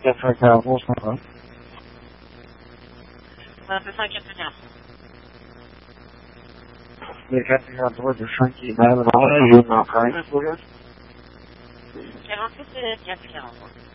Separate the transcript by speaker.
Speaker 1: 440, je comprends.
Speaker 2: On peut faire 440.
Speaker 1: Le 443 de 5 qui est mal, j'ai une empreinte.
Speaker 2: 46 440.